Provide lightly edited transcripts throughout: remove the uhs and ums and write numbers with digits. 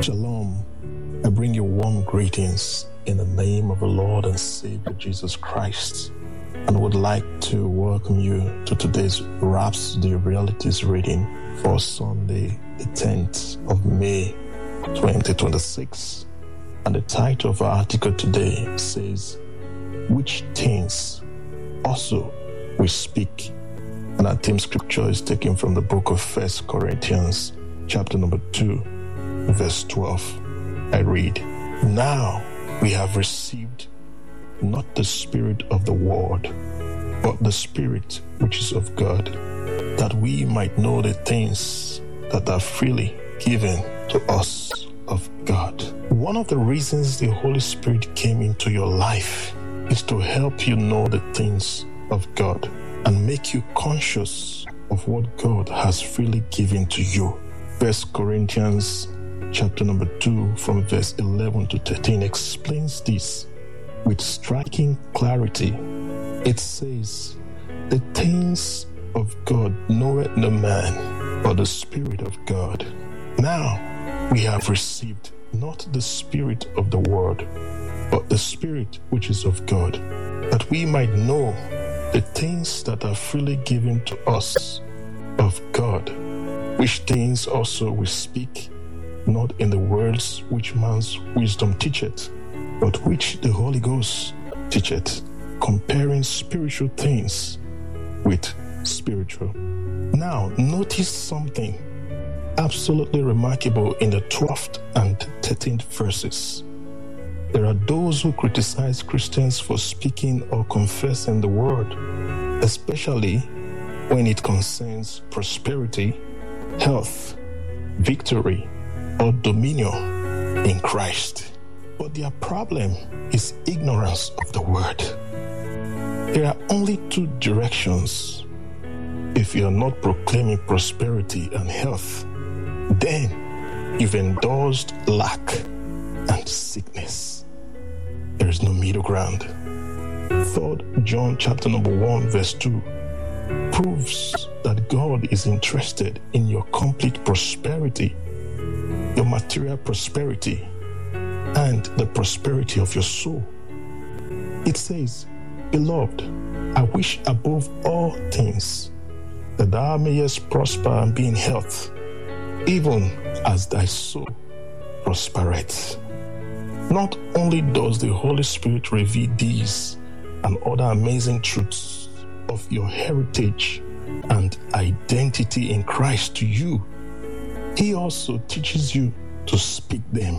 Shalom. I bring you warm greetings in the name of the Lord and Savior Jesus Christ, and would like to welcome you to today's Rhapsody Realities reading for Sunday, the 10th of May, 2026. And the title of our article today says, "Which things also we speak?" And our theme scripture is taken from the book of 1 Corinthians, chapter number 2, verse 12. I read, "Now we have received not the spirit of the world, but the Spirit which is of God, that we might know the things that are freely given to us of God." One of the reasons the Holy Spirit came into your life is to help you know the things of God and make you conscious of what God has freely given to you. 1 Corinthians chapter number 2 from verse 11 to 13 explains this with striking clarity. It says, "The things of God knoweth no man, but the Spirit of God. Now we have received not the spirit of the world, but the Spirit which is of God, that we might know the things that are freely given to us of God, which things also we speak, not in the words which man's wisdom teacheth, but which the Holy Ghost teacheth, comparing spiritual things with spiritual." Now, notice something absolutely remarkable in the 12th and 13th verses. There are those who criticize Christians for speaking or confessing the word, especially when it concerns prosperity, health, victory, or dominion in Christ. But their problem is ignorance of the word. There are only two directions. If you are not proclaiming prosperity and health, then you've endorsed lack and sickness. There is no middle ground. 3 John chapter number 1 verse 2 proves that God is interested in your complete prosperity, your material prosperity, and the prosperity of your soul. It says, "Beloved, I wish above all things that thou mayest prosper and be in health, even as thy soul prospereth." Not only does the Holy Spirit reveal these and other amazing truths of your heritage and identity in Christ to you, He also teaches you to speak them.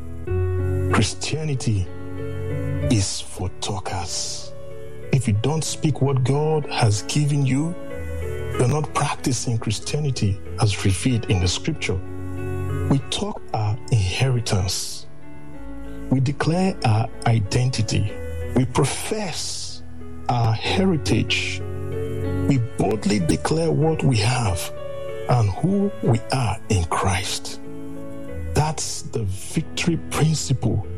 Christianity is for talkers. If you don't speak what God has given you, you're not practicing Christianity as revealed in the scripture. We talk our inheritance. We declare our identity. We profess our heritage. We boldly declare what we have and who we are in Christ. That's the victory principle